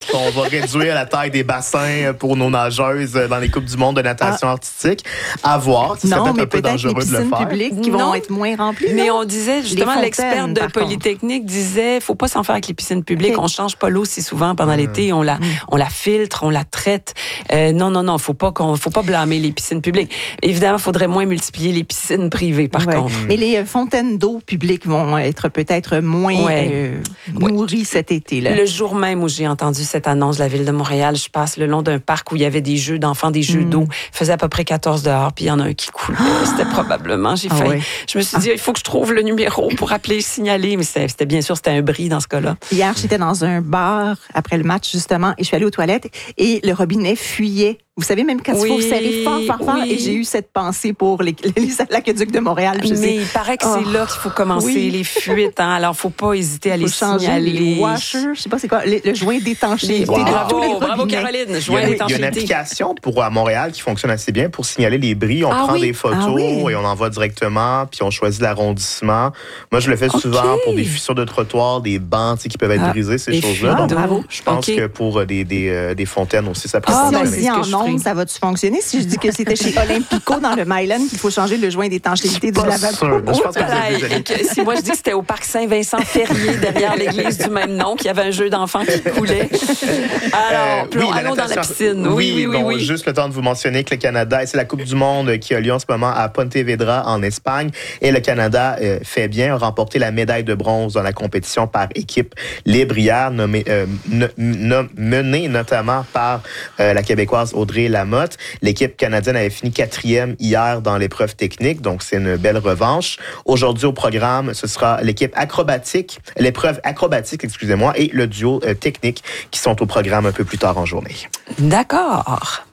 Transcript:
qu'on va réduire la taille des bassins pour nos nageuses dans les Coupes du monde de natation artistique. À voir. Ça serait peut-être un peu dangereux de le faire. Les piscines publiques qui vont être moins remplies. Mais on disait, justement, l'expert de Polytechnique disait, faut pas s'en faire avec les piscines publiques. Okay. On change pas l'eau si souvent pendant l'été. On la filtre, on la traite. Non. Faut pas blâmer les piscines publiques. Évidemment, il faudrait moins multiplier les piscines privées, par contre. Mais les fontaines d'eau publiques vont être peut-être moins nourries cet été-là. Le jour même où j'ai entendu cette annonce de la Ville de Montréal, je passe le long d'un parc où il y avait des jeux d'enfants, des jeux d'eau. Il faisait à peu près 14 dehors, puis il y en a un qui coulait. C'était probablement, j'ai failli. Je me suis dit, il faut que je trouve le numéro pour appeler, signaler. Mais c'était bien sûr, c'était un bris dans ce cas-là. Hier, j'étais dans un bar après le match, justement, et je suis allée aux toilettes et le robinet fuyait. Vous savez, même quand il faut serrer fort, et j'ai eu cette pensée pour l'aqueduc de Montréal. Mais il paraît que c'est là qu'il faut commencer les fuites. Hein? Alors, il ne faut pas hésiter à les signaler. Les washers, je sais pas c'est quoi, le joint d'étanchéité. Bravo Caroline, joint d'étanchéité. Il y a une application à Montréal qui fonctionne assez bien pour signaler les bris. On prend des photos et on envoie directement, puis on choisit l'arrondissement. Moi, je le fais souvent pour des fissures de trottoir, des bancs qui peuvent être brisés, ces choses-là. Donc, je pense que pour des fontaines aussi, ça peut fonctionner. Ça va-tu fonctionner si je dis que c'était chez Olympico dans le Myland qu'il faut changer le joint d'étanchéité du lavabo? Je pense que si moi je dis que c'était au parc Saint-Vincent-Ferrier derrière l'église du même nom, qu'il y avait un jeu d'enfants qui coulait. Alors, allons dans la piscine. Oui. Juste le temps de vous mentionner que le Canada, c'est la Coupe du monde qui a lieu en ce moment à Pontevedra en Espagne et le Canada fait bien, a remporté la médaille de bronze dans la compétition par équipe libre hier, menée notamment par la Québécoise Audrey Lamotte. L'équipe canadienne avait fini 4e hier dans l'épreuve technique, donc c'est une belle revanche. Aujourd'hui au programme, ce sera l'épreuve acrobatique, et le duo technique qui sont au programme un peu plus tard en journée. D'accord.